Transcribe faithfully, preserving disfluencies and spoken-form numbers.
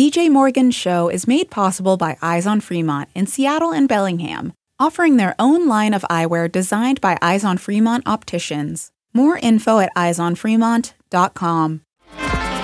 D J Morgan's show is made possible by Eyes on Fremont in Seattle and Bellingham, offering their own line of eyewear designed by Eyes on Fremont opticians. More info at eyes on fremont dot com.